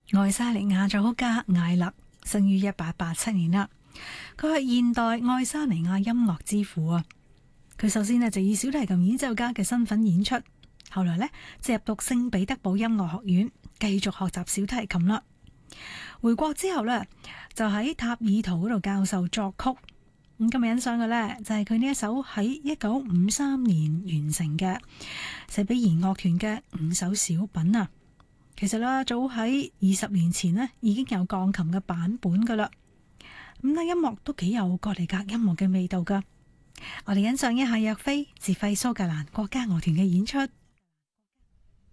愛沙尼亞作曲家艾勒生於1887年啦，佢係現代愛沙尼亞音樂之父啊！佢首先就以小提琴演奏家嘅身份演出，後來呢就入讀聖彼得堡音樂學院，繼續學習小提琴啦。回國之後呢，就喺塔爾圖嗰度教授作曲。咁今日欣賞嘅呢，就係佢呢一首喺1953年完成嘅寫俾弦樂團嘅5首小品啊！其實啦，早喺20年前呢已經有鋼琴嘅版本噶啦。咁呢音樂都幾有哥尼格音樂嘅味道噶。我哋欣賞一下若飛自費蘇格蘭國家樂團嘅演出。